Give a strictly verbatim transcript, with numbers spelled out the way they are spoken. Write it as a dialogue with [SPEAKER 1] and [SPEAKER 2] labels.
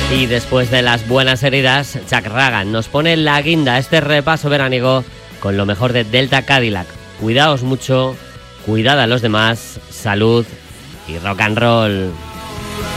[SPEAKER 1] Y después de las buenas heridas, Chuck Ragan nos pone la guinda a este repaso veraniego con lo mejor de Delta Cadillac. Cuidaos mucho, cuidad a los demás, salud y rock and roll.